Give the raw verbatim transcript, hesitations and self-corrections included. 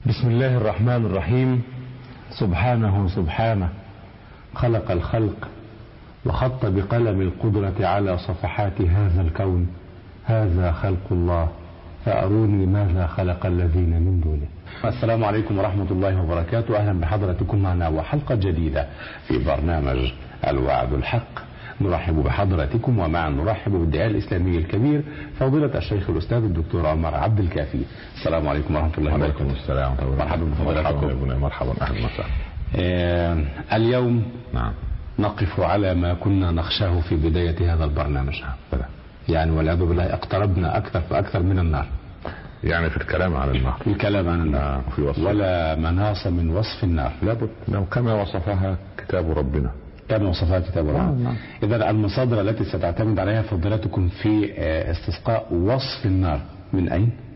بسم الله الرحمن الرحيم. سبحانه سبحانه خلق الخلق وخط بقلم القدرة على صفحات هذا الكون. هذا خلق الله فأروني ماذا خلق الذين من دونه. السلام عليكم ورحمة الله وبركاته. أهلا بحضرتكم معنا وحلقة جديدة في برنامج الوعد الحق. نرحب بحضرتكم ومعا نرحب بالداعية الإسلامي الكبير فضيلة الشيخ الأستاذ الدكتور عمر عبد الكافي. السلام عليكم ورحمة الله وبركاته. وعليكم السلام. مرحبا بفضيلتكم. مرحبا أهلا وسهلا. آه اليوم نعم نقف على ما كنا نخشاه في بداية هذا البرنامج. بلى. يعني والعياذ بالله اقتربنا أكثر فأكثر من النار. يعني في الكلام عن النار. في الكلام عن النار. في وصف. ولا مناص من وصف النار. لابد كما وصفها كتاب ربنا. كما وصفها كتاب ربنا. إذا المصادر التي ستعتمد عليها فضيلتكم في استسقاء وصف النار من أين؟